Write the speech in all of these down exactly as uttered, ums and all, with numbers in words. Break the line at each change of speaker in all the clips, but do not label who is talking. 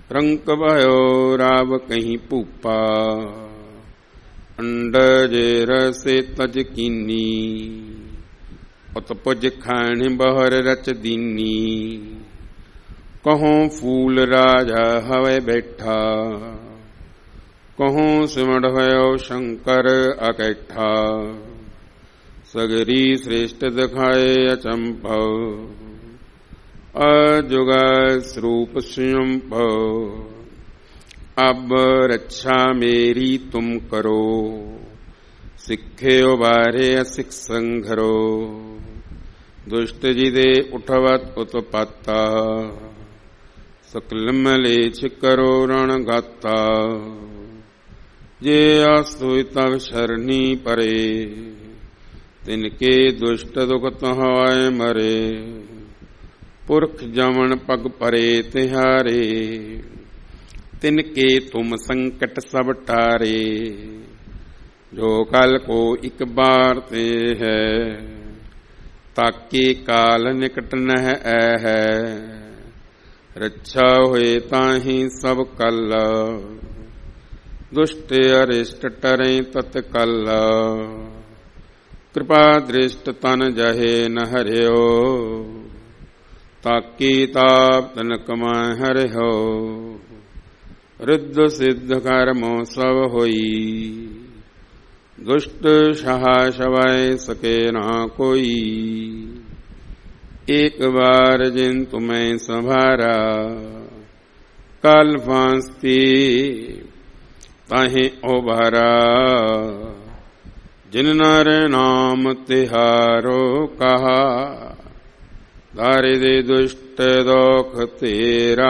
रंक भयो राव कहीं पूपा, अंडजे रसे तज कीनी, उत्पज खान बहर रच दीनी। कहों फूल राजा हवे बैठा, कहों सिमढ़ भयो शंकर अकैठा। सगरी श्रेष्ठ दिखाए अचंभव, अजुगा स्वरूप स्वयंभव। अब रक्षा मेरी तुम करो, सिखे उबारे असिख संघरो। दुष्ट जिदे उठवत उत्पत्ता, सकल मलेच्छ करो रण गाता। जे आस्तु तब शरणी परे, तिनके दुष्ट दुख तहाय मरे। पुरख जमन पग परे तिहारे, तिनके तुम संकट सब टारे। जो कल को एक बार ते है, ताके काल निकट नह है। रक्षा हुए ताहि सब कल, दुष्ट अरिष्ट टरे तत्कल। कृपा दृष्ट तन जहे न हर्यो, ताकि ताप तन कमाए हर्यो। रुद्ध सिद्ध कर्मो सब होई, दुष्ट सहा सवै सके ना कोई। एक बार जिन तुम्हें संभारा, काल फांसती ताहि उबारा। जिन नर नाम तिहारो कहा, दारिद्र दुष्ट दोख तेरा।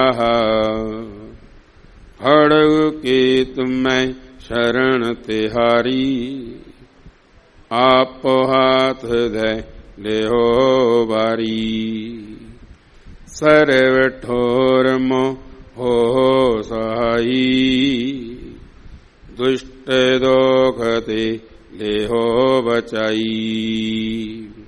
खड़ग के तुम्हें शरण तिहारी, आप हाथ दे लेहो बारी। सर्व ठोर मोह हो सहाई, दुष्ट दोख ते लेहो बचाई।